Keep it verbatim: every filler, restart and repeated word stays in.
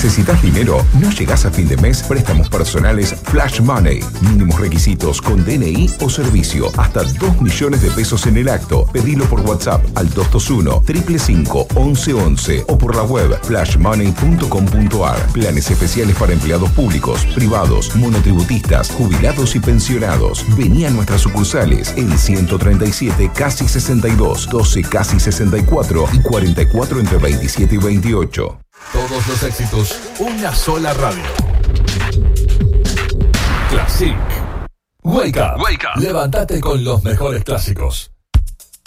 ¿Necesitas dinero? ¿No llegás a fin de mes? Préstamos personales Flash Money. Mínimos requisitos con D N I o servicio. Hasta dos millones de pesos en el acto. Pedilo por WhatsApp al dos dos uno, cinco cinco cinco, once once o por la web flash money punto com punto a r. Planes especiales para empleados públicos, privados, monotributistas, jubilados y pensionados. Vení a nuestras sucursales en ciento treinta y siete, casi sesenta y dos, doce, casi sesenta y cuatro y cuarenta y cuatro entre veintisiete y veintiocho. Todos los éxitos, una sola radio. Classic. Wake up. Wake up. Levántate con los mejores clásicos.